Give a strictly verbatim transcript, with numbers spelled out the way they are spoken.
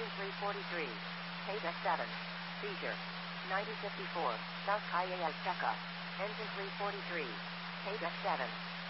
Engine three forty-three. K D E seven. Seizure. ninety fifty-four. South Kaya Azteca. Engine three forty-three. K D E seven.